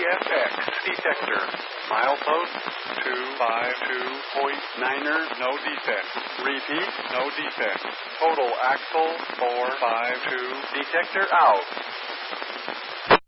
VFX detector. Milepost 252.9er, no defects. Repeat, no defects. Total axle 452. Detector out.